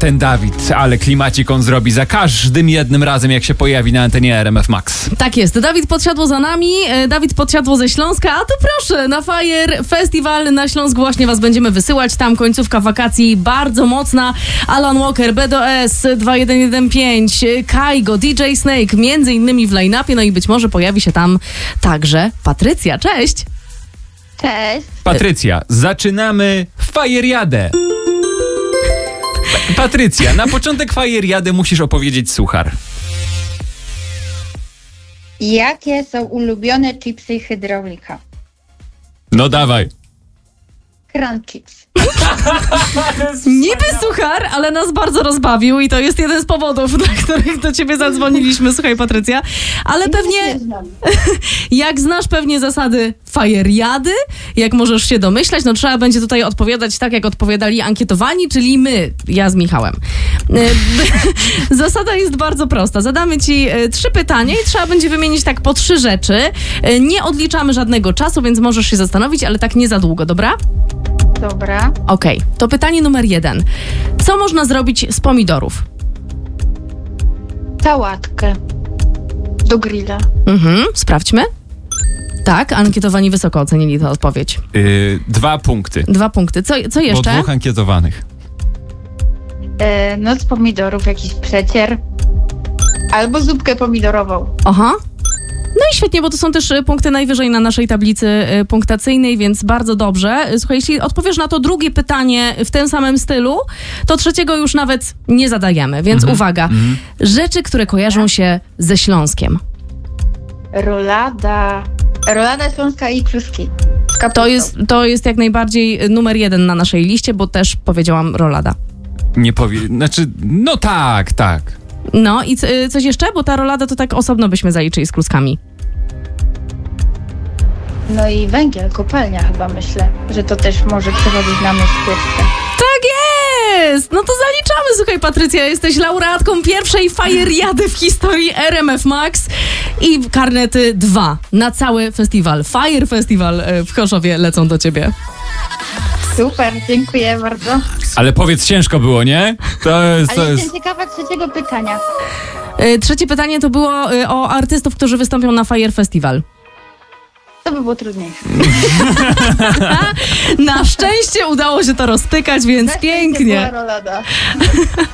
ten Dawid, ale klimacik on zrobi za każdym jednym razem, jak się pojawi na antenie RMF Max. Tak jest. Dawid Podsiadło za nami, Dawid Podsiadło ze Śląska, a to proszę, na Fire Festival na Śląsk właśnie was będziemy wysyłać. Tam końcówka wakacji bardzo mocna. Alan Walker, BDS 2115, Kaigo, DJ Snake, między innymi w line-upie, no i być może pojawi się tam także Patrycja. Cześć! Cześć. Patrycja, zaczynamy Fajeriadę. Patrycja, na początek Fajeriady musisz opowiedzieć suchar. Jakie są ulubione chipsy hydraulika? No dawaj. Crunch chips. Niby suchar, ale nas bardzo rozbawił i to jest jeden z powodów, dla których do ciebie zadzwoniliśmy. Słuchaj, Patrycja, ale pewnie jak znasz pewnie zasady Fajeriady, jak możesz się domyślać, no trzeba będzie tutaj odpowiadać tak, jak odpowiadali ankietowani, czyli my, ja z Michałem. Zasada jest bardzo prosta. Zadamy ci 3 pytania i trzeba będzie wymienić tak po 3 rzeczy. Nie odliczamy żadnego czasu, więc możesz się zastanowić, ale tak nie za długo, dobra? Dobra. Okej, to pytanie numer 1. Co można zrobić z pomidorów? Sałatkę. Do grilla. Sprawdźmy. Tak, ankietowani wysoko ocenili tę odpowiedź. 2 punkty. 2 punkty. Co Bo jeszcze? 2 ankietowanych. No z pomidorów jakiś przecier. Albo zupkę pomidorową. Aha. No i świetnie, bo to są też punkty najwyżej na naszej tablicy punktacyjnej, więc bardzo dobrze. Słuchaj, jeśli odpowiesz na to drugie pytanie w tym samym stylu, to trzeciego już nawet nie zadajemy, więc uwaga. Rzeczy, które kojarzą się ze Śląskiem. Rolada śląska i kluski. To jest jak najbardziej numer 1 na naszej liście, bo też powiedziałam rolada. Nie znaczy, no tak. No i coś jeszcze? Bo ta rolada to tak osobno byśmy zaliczyli z kluskami. No i węgiel, kopalnia chyba myślę, że to też może przechodzić na myśl pierwsze. Tak jest! No to zaliczamy. Słuchaj, Patrycja, jesteś laureatką pierwszej Fajeriady w historii RMF Max i karnety 2 na cały festiwal. Fire Festival w Chorzowie lecą do ciebie. Super, dziękuję bardzo. Ale powiedz, ciężko było, nie? Ale jestem ciekawa trzeciego pytania. Trzecie pytanie to było o artystów, którzy wystąpią na Fire Festival. To by było trudniejsze. Na szczęście udało się to rozpykać, więc pięknie. Była rolada.